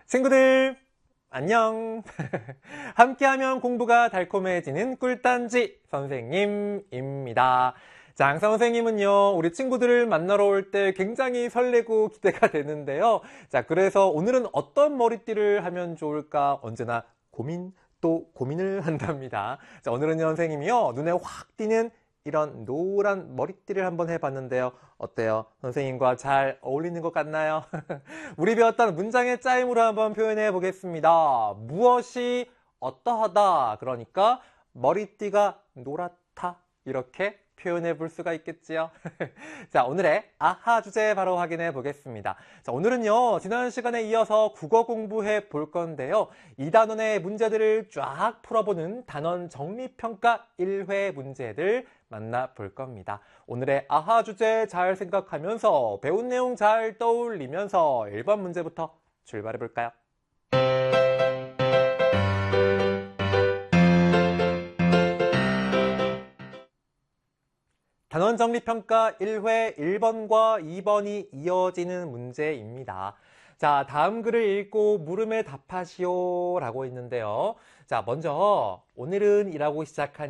친구들 안녕. 함께하면 공부가 달콤해지는 꿀단지 선생님입니다. 자, 항상 선생님은요 우리 친구들을 만나러 올 때 굉장히 설레고 기대가 되는데요. 자, 그래서 오늘은 어떤 머리띠를 하면 좋을까 언제나 고민 또 고민을 한답니다. 자, 오늘은 선생님이요 눈에 확 띄는 이런 노란 머리띠를 한번 해봤는데요. 어때요? 선생님과 잘 어울리는 것 같나요? 우리 배웠던 문장의 짜임으로 한번 표현해 보겠습니다. 무엇이 어떠하다. 그러니까 머리띠가 노랗다. 이렇게 표현해 볼 수가 있겠지요. 자, 오늘의 아하 주제 바로 확인해 보겠습니다. 자, 오늘은요, 지난 시간에 이어서 국어 공부해 볼 건데요. 이 단원의 문제들을 쫙 풀어보는 단원 정리평가 1회 문제들 만나볼 겁니다. 오늘의 아하 주제 잘 생각하면서 배운 내용 잘 떠올리면서 1번 문제부터 출발해 볼까요? 단원 정리평가 1회 1번과 2번이 이어지는 문제입니다. 자, 다음 글을 읽고 물음에 답하시오 라고 있는데요. 자, 먼저 오늘은 이라고 시작한